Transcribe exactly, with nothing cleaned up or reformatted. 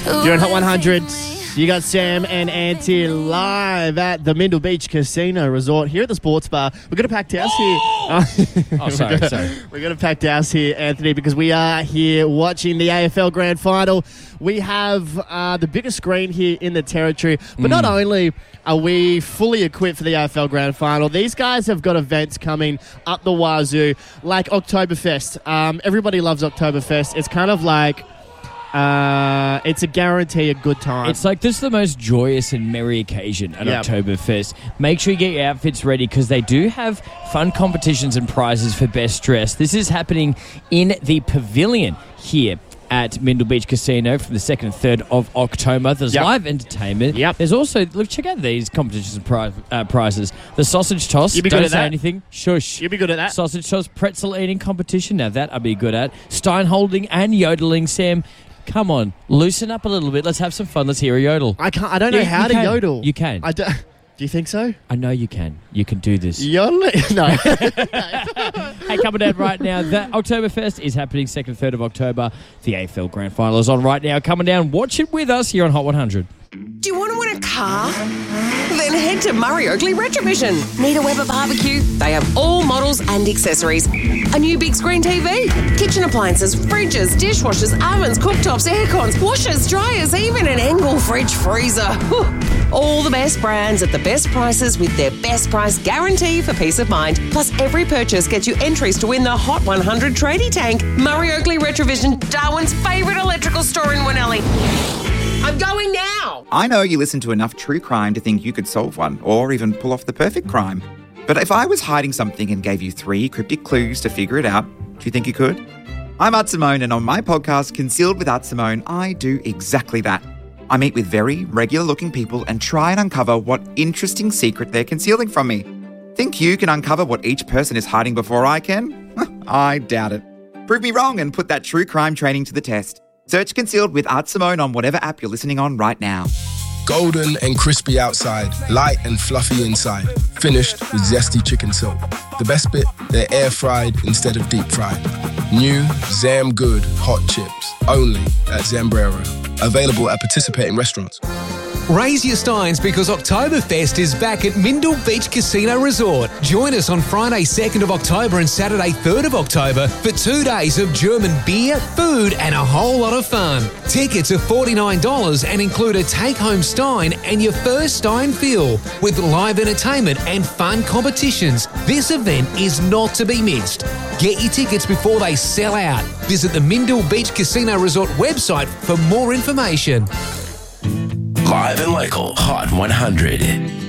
You're on Hot one hundred. You got Sam and Auntie live at the Mindle Beach Casino Resort here at the Sports Bar. We've got a packed house oh! here. oh, sorry, we've got, sorry. We've got a packed house here, Anthony, because we are here watching the A F L Grand Final. We have uh, the biggest screen here in the territory. But mm. not only are we fully equipped for the A F L Grand Final, these guys have got events coming up the wazoo, like Oktoberfest. Um, everybody loves Oktoberfest. It's kind of like... Uh, it's a guarantee a good time. It's like this is the most joyous and merry occasion at yep. Oktoberfest. Make sure you get your outfits ready because they do have fun competitions and prizes for best dress. This is happening in the pavilion here at Mindle Beach Casino from the second and third of October. There's yep. live entertainment. Yep. There's also, look, check out these competitions and pri- uh, prizes. The sausage toss. You'd be Don't good at say that. anything. Shush. You'd be good at that. Sausage toss, pretzel eating competition. Now that I'd be good at. Stein holding and yodeling. Sam, come on, loosen up a little bit. Let's have some fun. Let's hear a yodel. I can't. I don't know Yeah, how you to can. yodel. You can. I do, do you think so? I know you can. You can do this. Yodeling? No. Hey, coming down right now, the Oktoberfest is happening second and third of October. The A F L Grand Final is on right now. Coming down, watch it with us here on Hot one hundred. Do you want to win a car? Then head to Murray Oakley Retrovision. Need a Weber barbecue? They have all models and accessories. A new big screen T V, kitchen appliances, fridges, dishwashers, ovens, cooktops, aircons, washers, dryers, even an Engel fridge freezer. Whew. All the best brands at the best prices with their best price guarantee for peace of mind. Plus, every purchase gets you entries to win the Hot one hundred tradie tank. Murray Oakley Retrovision, Darwin's favourite electrical store in Winnelly. I'm going now! I know you listen to enough true crime to think you could solve one, or even pull off the perfect crime. But if I was hiding something and gave you three cryptic clues to figure it out, do you think you could? I'm Art Simone, and on my podcast, Concealed with Art Simone, I do exactly that. I meet with very regular-looking people and try and uncover what interesting secret they're concealing from me. Think you can uncover what each person is hiding before I can? I doubt it. Prove me wrong and put that true crime training to the test. Search Concealed with Art Simone on whatever app you're listening on right now. Golden and crispy outside, light and fluffy inside. Finished with zesty chicken soak. The best bit, they're air fried instead of deep fried. New Zam Good hot chips, only at Zambrero. Available at participating restaurants. Raise your steins because Oktoberfest is back at Mindle Beach Casino Resort. Join us on Friday second of October and Saturday third of October for two days of German beer, food and a whole lot of fun. Tickets are forty-nine dollars and include a take-home stein and your first stein fill with live entertainment and fun competitions. This event is not to be missed. Get your tickets before they sell out. Visit the Mindle Beach Casino Resort website for more information. Live and local, Hot one hundred.